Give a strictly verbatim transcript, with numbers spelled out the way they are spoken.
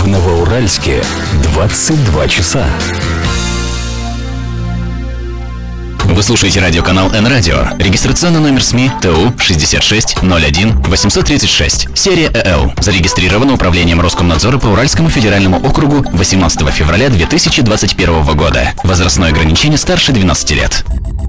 В Новоуральске двадцать два часа. Вы слушаете радиоканал Н-Радио. Регистрационный номер СМИ ТУ шестьдесят шесть ноль один восемьсот тридцать шесть. Серия ЭЛ. Зарегистрировано Управлением Роскомнадзора по Уральскому федеральному округу восемнадцатого февраля две тысячи двадцать первого года. Возрастное ограничение старше двенадцати лет.